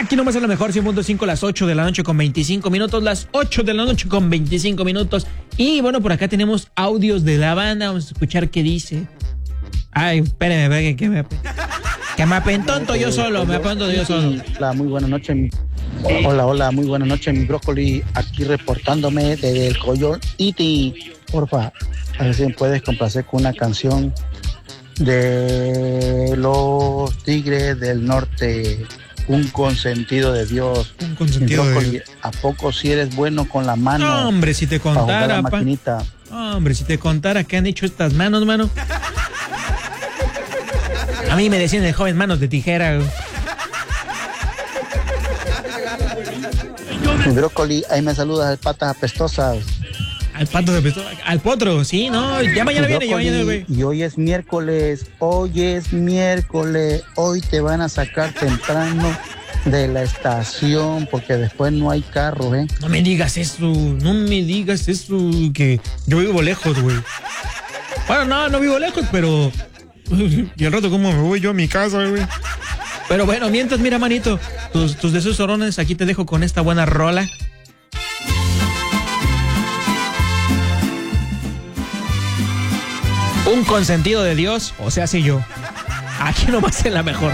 Aquí nomás es lo mejor, 100.5, las 8 de la noche con 25 minutos, las 8 de la noche con 25 minutos. Y bueno, por acá tenemos audios de la banda, vamos a escuchar qué dice. Ay, espérenme, que me apentonto yo solo, me apentonto yo solo. Hola, muy buenas noches. Hola, muy buenas noches, mi brócoli, aquí reportándome desde el Coyote. Porfa, a ver si me puedes complacer con una canción de los Tigres del Norte, Un consentido de Dios. Un consentido mi brócoli, de Dios. ¿a poco si eres bueno con la mano? No, hombre, si te para jugar a contara, la maquinita? Hombre, si te contara qué han hecho estas manos, mano. A mí me decían el joven manos de tijera. Mi brócoli, ahí me saludas de patas apestosas. Al pato de pesto, al potro, sí, no, ya mañana viene, ya mañana, güey. Y hoy es miércoles, hoy te van a sacar temprano de la estación porque después no hay carro, ¿eh? No me digas eso, que yo vivo lejos, güey. Bueno, no vivo lejos, pero... Y al rato, ¿cómo me voy yo a mi casa, güey? Pero bueno, mientras, mira, manito, tus deseos orones, aquí te dejo con esta buena rola. Un consentido de Dios, o sea, sí yo. Aquí nomás en la mejor.